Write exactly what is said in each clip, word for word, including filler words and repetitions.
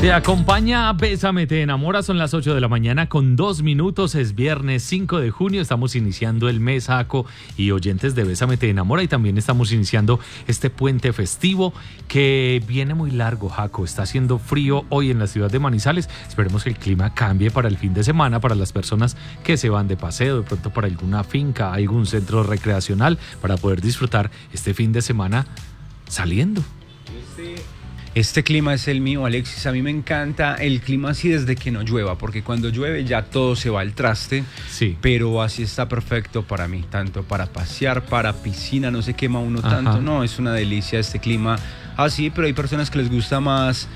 Te acompaña Bésame, te enamora, son las ocho de la mañana con dos minutos, es viernes cinco de junio, estamos iniciando el mes, Jaco, y oyentes de Bésame, te enamora, y también estamos iniciando este puente festivo que viene muy largo, Jaco. Está haciendo frío hoy en la ciudad de Manizales, esperemos que el clima cambie para el fin de semana, para las personas que se van de paseo, de pronto para alguna finca, algún centro recreacional, para poder disfrutar este fin de semana saliendo. Este clima es el mío, Alexis. A mí me encanta el clima así desde que no llueva, porque cuando llueve ya todo se va al traste. Sí. Pero así está perfecto para mí, tanto para pasear, para piscina, no se quema uno tanto. Ajá. No, es una delicia este clima así, pero hay personas que les gusta más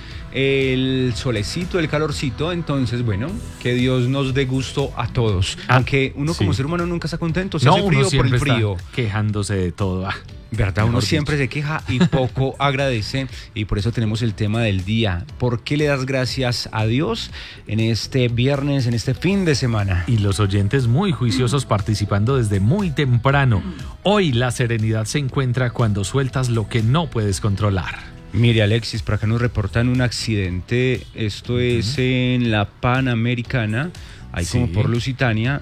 el solecito, el calorcito. Entonces, bueno, que Dios nos dé gusto a todos. Ah, Aunque uno como sí. ser humano nunca está contento, se No, hace frío uno por el siempre frío. está quejándose de todo. Ah, ¿Verdad? Uno mejor siempre dicho. se queja y poco agradece, y por eso tenemos el tema del día. ¿Por qué le das gracias a Dios en este viernes, en este fin de semana? Y los oyentes muy juiciosos participando desde muy temprano. Hoy la serenidad se encuentra cuando sueltas lo que no puedes controlar. Mire, Alexis, por acá nos reportan un accidente. Esto es en la Panamericana, ahí Sí. como por Lusitania,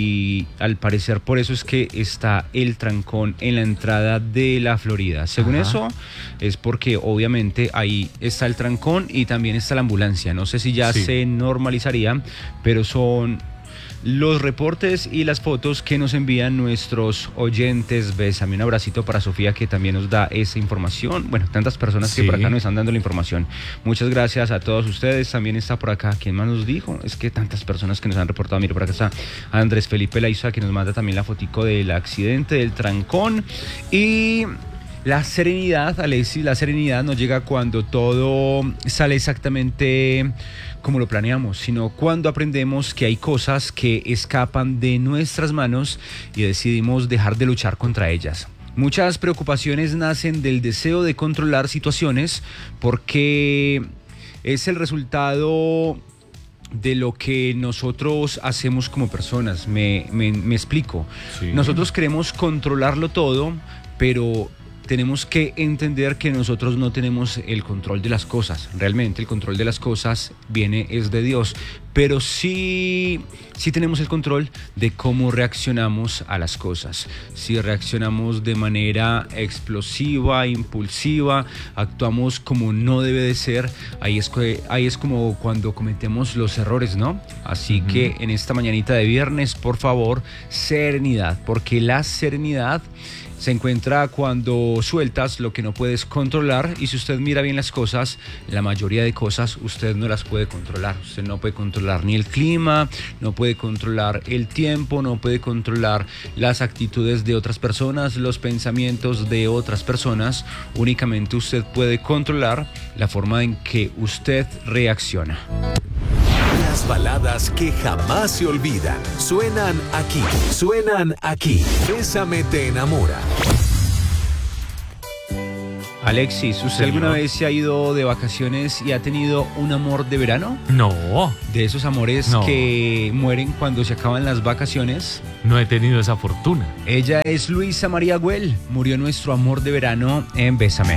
y al parecer por eso es que está el trancón en la entrada de la Florida. Según Ajá. eso, es porque obviamente ahí está el trancón y también está la ambulancia. No sé si ya Sí. se normalizaría, pero son los reportes y las fotos que nos envían nuestros oyentes. Bésame, un abracito para Sofía, que también nos da esa información. Bueno, tantas personas Sí. que por acá nos están dando la información. Muchas gracias a todos ustedes. También está por acá, ¿quién más nos dijo? Es que tantas personas que nos han reportado. Mire, por acá está Andrés Felipe Laiza, que nos manda también la fotico del accidente, del trancón. Y la serenidad, Alexis, la serenidad no llega cuando todo sale exactamente como lo planeamos, sino cuando aprendemos que hay cosas que escapan de nuestras manos y decidimos dejar de luchar contra ellas. Muchas preocupaciones nacen del deseo de controlar situaciones porque es el resultado de lo que nosotros hacemos como personas. Me, me, me explico. Sí. Nosotros queremos controlarlo todo, pero tenemos que entender que nosotros no tenemos el control de las cosas. Realmente el control de las cosas viene es de Dios, pero sí, sí tenemos el control de cómo reaccionamos a las cosas. Si reaccionamos de manera explosiva, impulsiva, actuamos como no debe de ser, ahí es, ahí es como cuando cometemos los errores, ¿no? Así uh-huh. que en esta mañanita de viernes, por favor, serenidad, porque la serenidad se encuentra cuando sueltas lo que no puedes controlar. Y si usted mira bien las cosas, la mayoría de cosas usted no las puede controlar. Usted no puede controlar ni el clima, no puede controlar el tiempo, no puede controlar las actitudes de otras personas, los pensamientos de otras personas. Únicamente usted puede controlar la forma en que usted reacciona. Las baladas que jamás se olvidan suenan aquí, suenan aquí. Bésame, te enamora. Alexis, ¿usted Señor. alguna vez se ha ido de vacaciones y ha tenido un amor de verano? No, De esos amores No. que mueren cuando se acaban las vacaciones. no he tenido esa fortuna. Ella es Luisa María Güell. Murió nuestro amor de verano en Bésame.